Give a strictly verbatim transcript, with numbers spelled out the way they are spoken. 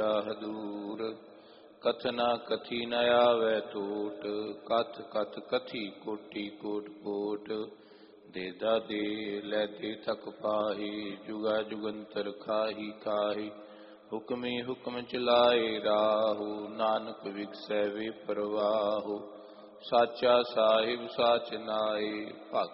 ਹਦੂਰ ਕਥਨਾ ਕਥੀ ਨ ਆਵੈ ਟੋਟ ਕਥ ਕਥ ਕਥੀ ਕੋਟੀ ਕੋਟ ਕੋਟ ਦੇਦਾ ਦੇ ਲੈ ਦੇ ਥਕ ਪਾਹੀ ਜੁਗਾ ਜੁਗੰਤਰ ਖਾਹੀ ਖਾਹੀ ਹੁਕਮੀ ਹੁਕਮ ਚਲਾਏ ਰਾਹੂ ਨਾਨਕ ਵਿਗਸੈ ਵੇ ਪਰਵਾਹੂ ਸਾਚਾ ਸਾਹਿਬ ਸਾਚ ਨਾਏ ਭਗਤ